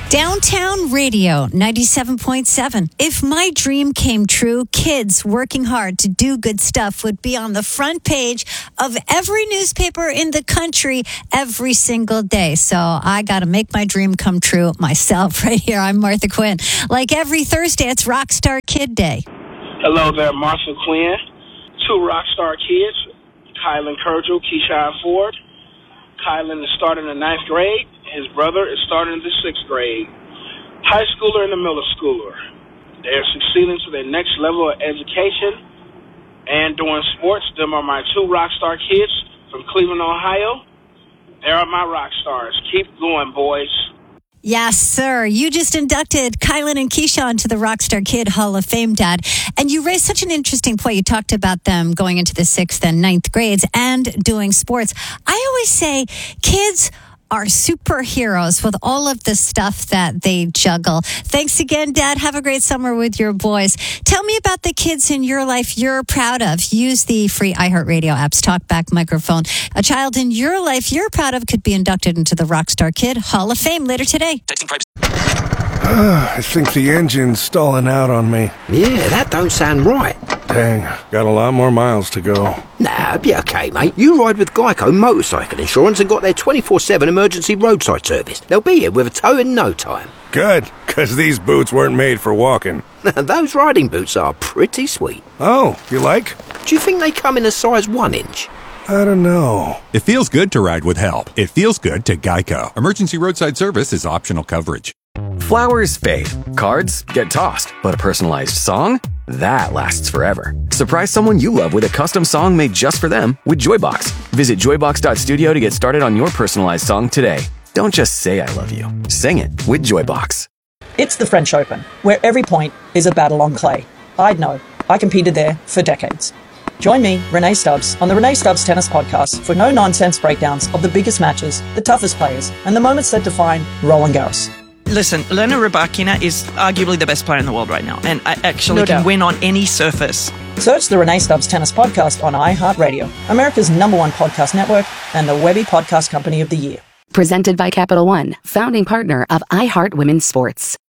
Downtown Radio 97.7. If my dream came true, kids working hard to do good stuff would be on the front page of every newspaper in the country every single day. So I got to make my dream come true myself right here. I'm Martha Quinn. Like every Thursday, it's Rockstar Kid Day. Hello there, Martha Quinn. Two Rockstar kids, Kylan Kurgel, Keyshawn Ford. Kylan is starting the 9th grade. His brother is starting the 6th grade. High schooler and a middle schooler. They're succeeding to their next level of education and doing sports. Them are my two rock star kids from Cleveland, Ohio. They are my rock stars. Keep going, boys. Yes, sir. You just inducted Kylan and Keyshawn to the Rockstar Kid Hall of Fame, Dad. And you raised such an interesting point. You talked about them going into the 6th and 9th grades and doing sports. I always say kids are superheroes with all of the stuff that they juggle. Thanks again, Dad. Have a great summer with your boys. Tell me about the kids in your life you're proud of. Use the free iHeartRadio app's TalkBack microphone. A child in your life you're proud of could be inducted into the Rockstar Kid Hall of Fame later today. I think the engine's stalling out on me. Yeah, that don't sound right. Dang, got a lot more miles to go. Nah, be okay, mate. You ride with Geico Motorcycle Insurance and got their 24/7 emergency roadside service. They'll be here with a tow in no time. Good, because these boots weren't made for walking. Those riding boots are pretty sweet. Oh, you like? Do you think they come in a size 1 inch? I don't know. It feels good to ride with help. It feels good to Geico. Emergency roadside service is optional coverage. Flowers fade, cards get tossed, but a personalized song? That lasts forever. Surprise someone you love with a custom song made just for them with Joybox. Visit joybox.studio to get started on your personalized song today. Don't just say I love you. Sing it with Joybox. It's the French Open, where every point is a battle on clay. I'd know. I competed there for decades. Join me, Renee Stubbs, on the Renee Stubbs Tennis Podcast for no-nonsense breakdowns of the biggest matches, the toughest players, and the moments that define Roland Garros. Listen, Elena Rybakina is arguably the best player in the world right now, and I actually can win on any surface. Search the Renee Stubbs Tennis Podcast on iHeartRadio, America's #1 podcast network, and the Webby Podcast Company of the Year. Presented by Capital One, founding partner of iHeart Women's Sports.